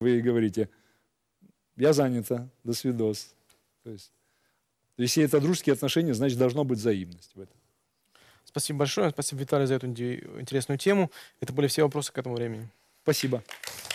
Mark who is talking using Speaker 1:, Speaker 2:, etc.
Speaker 1: Вы говорите, я занята, до свидос. То есть, если это дружеские отношения, значит, должна быть взаимность в этом.
Speaker 2: Спасибо большое. Спасибо, Виталий, за эту интересную тему. Это были все вопросы к этому времени.
Speaker 1: Спасибо.